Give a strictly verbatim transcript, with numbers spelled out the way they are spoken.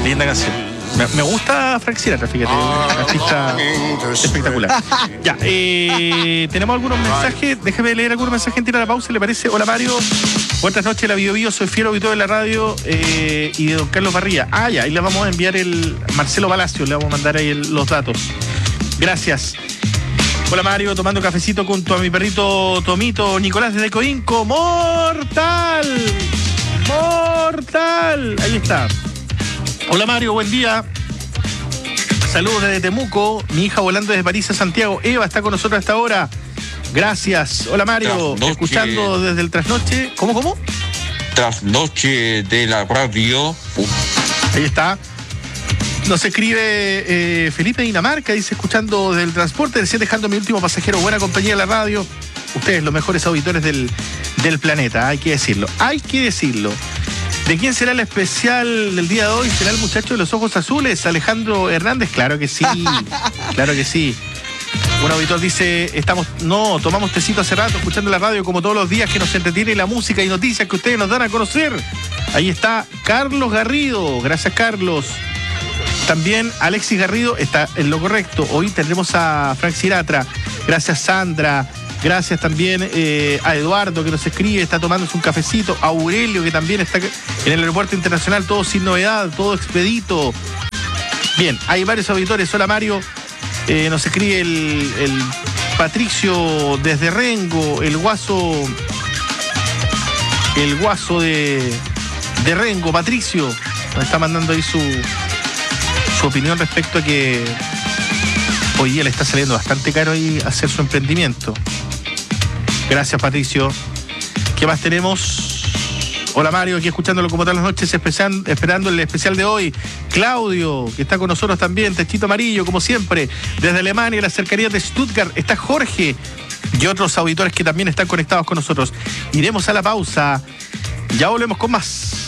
Linda canción. Me, me gusta Frank Sinatra, fíjate, un artista espectacular. Ya, eh, tenemos algunos mensajes. Déjame leer algunos mensajes antes de la pausa, ¿le parece? Hola Mario, buenas noches, la Bio Bio, soy fiel auditor de la radio eh, y de don Carlos Barría. Ah, ya, ahí le vamos a enviar el Marcelo Palacio, le vamos a mandar ahí el, los datos. Gracias. Hola Mario, tomando cafecito junto a mi perrito Tomito, Nicolás desde Coinco. ¡Mortal! ¡Mortal! Ahí está. Hola Mario, buen día. Saludos desde Temuco. Mi hija volando desde París a Santiago. Eva está con nosotros hasta ahora. Gracias. Hola Mario, Trasnoche. Escuchando desde el trasnoche. ¿Cómo, cómo? Trasnoche de la radio. Ahí está. Nos escribe eh, Felipe Dinamarca, dice, escuchando del transporte, recién dejando mi último pasajero, buena compañía de la radio. Ustedes, los mejores auditores del, del planeta, hay que decirlo. Hay que decirlo. ¿De quién será el especial del día de hoy? ¿Será el muchacho de los ojos azules, Alejandro Hernández? Claro que sí, claro que sí. Un auditor dice, estamos, no, tomamos tecito hace rato, escuchando la radio como todos los días, que nos entretiene la música y noticias que ustedes nos dan a conocer. Ahí está Carlos Garrido, gracias Carlos. También Alexis Garrido está en lo correcto. Hoy tendremos a Frank Sinatra. Gracias Sandra. Gracias también eh, a Eduardo que nos escribe, está tomándose un cafecito. A Aurelio que también está en el aeropuerto internacional, todo sin novedad, todo expedito. Bien, hay varios auditores. Hola Mario. Eh, nos escribe el, el Patricio desde Rengo, el guaso. El guaso de, de Rengo, Patricio. Nos está mandando ahí su. su opinión respecto a que hoy día le está saliendo bastante caro ahí hacer su emprendimiento. Gracias Patricio. ¿Qué más tenemos? Hola Mario, aquí escuchándolo como todas las noches, esperando el especial de hoy. Claudio, que está con nosotros también, Techito Amarillo, como siempre, desde Alemania, las cercanías de Stuttgart. Está Jorge y otros auditores que también están conectados con nosotros. Iremos a la pausa. Ya volvemos con más.